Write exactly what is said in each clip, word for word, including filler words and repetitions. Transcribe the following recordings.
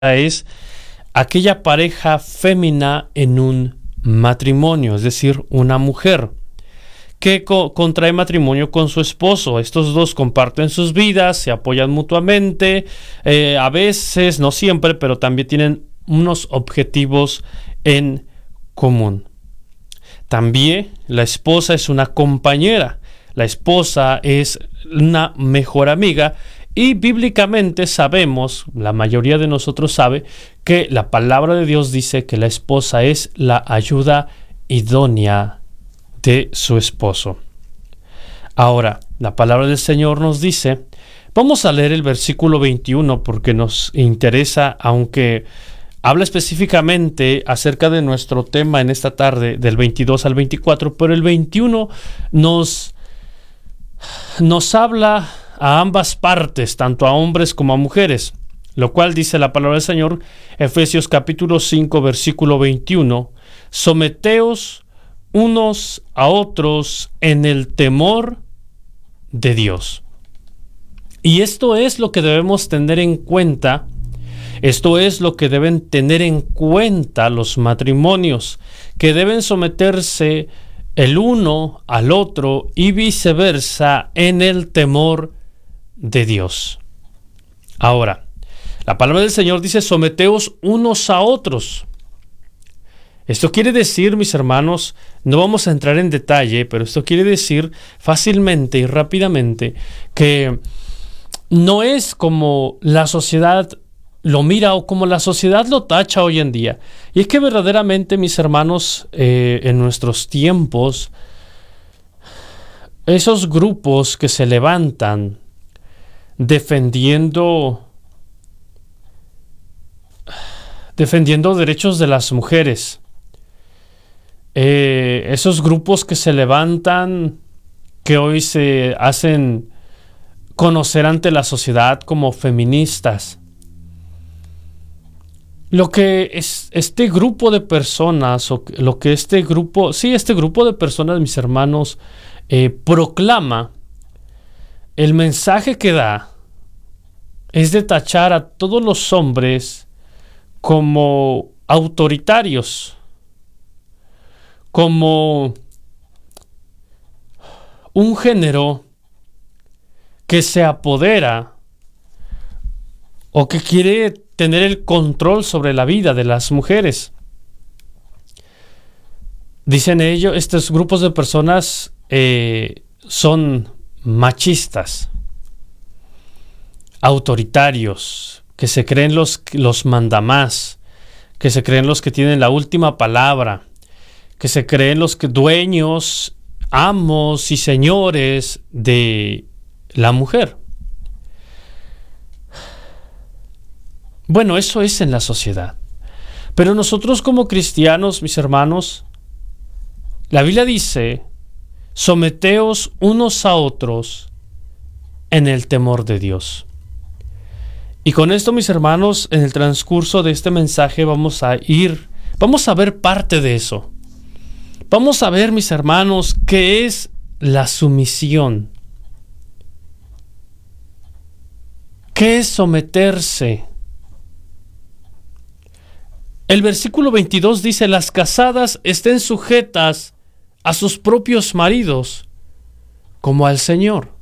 es aquella pareja fémina en un matrimonio, es decir, una mujer que co- contrae matrimonio con su esposo. Estos dos comparten sus vidas, se apoyan mutuamente, eh, a veces, no siempre, pero también tienen unos objetivos en común. También la esposa es una compañera, la esposa es una mejor amiga. Y bíblicamente sabemos, la mayoría de nosotros sabe, que la palabra de Dios dice que la esposa es la ayuda idónea de su esposo. Ahora, la palabra del Señor nos dice, vamos a leer el versículo veintiuno porque nos interesa, aunque habla específicamente acerca de nuestro tema en esta tarde, del veintidós al veinticuatro, pero el veintiuno nos, nos habla a ambas partes, tanto a hombres como a mujeres, lo cual dice la palabra del Señor, Efesios capítulo cinco, versículo veintiuno, someteos unos a otros en el temor de Dios. Y esto es lo que debemos tener en cuenta, esto es lo que deben tener en cuenta los matrimonios, que deben someterse el uno al otro y viceversa en el temor de Dios. Ahora, la palabra del Señor dice, someteos unos a otros. Esto quiere decir, mis hermanos, no vamos a entrar en detalle, pero esto quiere decir fácilmente y rápidamente que no es como la sociedad lo mira o como la sociedad lo tacha hoy en día. Y es que verdaderamente, mis hermanos, eh, en nuestros tiempos, esos grupos que se levantan defendiendo defendiendo derechos de las mujeres, eh, esos grupos que se levantan, que hoy se hacen conocer ante la sociedad como feministas, lo que es este grupo de personas, o lo que este grupo, sí, este grupo de personas, mis hermanos, eh, proclama, el mensaje que da es de tachar a todos los hombres como autoritarios, como un género que se apodera o que quiere tener el control sobre la vida de las mujeres. Dicen ellos, estos grupos de personas eh, son machistas, autoritarios, que se creen los, los mandamás, que se creen los que tienen la última palabra, que se creen los que dueños, amos y señores de la mujer. Bueno, eso es en la sociedad. Pero nosotros como cristianos, mis hermanos, la Biblia dice, someteos unos a otros en el temor de Dios. Y con esto, mis hermanos, en el transcurso de este mensaje vamos a ir, vamos a ver parte de eso. Vamos a ver, mis hermanos, qué es la sumisión. ¿Qué es someterse? El versículo veintidós dice, las casadas estén sujetas a sus propios maridos, como al Señor.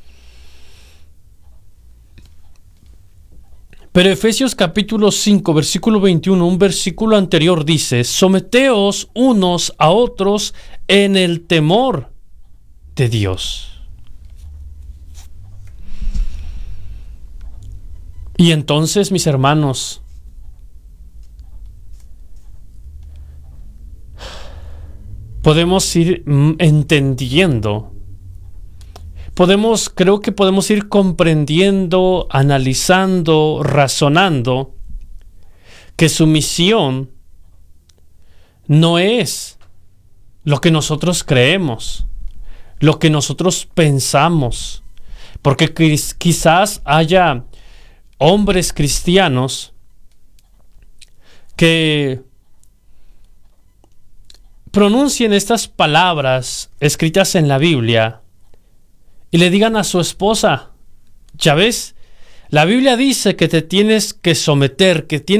Pero Efesios capítulo cinco, versículo veintiuno, un versículo anterior dice, someteos unos a otros en el temor de Dios. Y entonces, mis hermanos, podemos ir entendiendo, podemos, creo que podemos ir comprendiendo, analizando, razonando que sumisión no es lo que nosotros creemos, lo que nosotros pensamos, porque quizás haya hombres cristianos que pronuncien estas palabras escritas en la Biblia y le digan a su esposa, ya ves, La Biblia dice que te tienes que someter, que tienes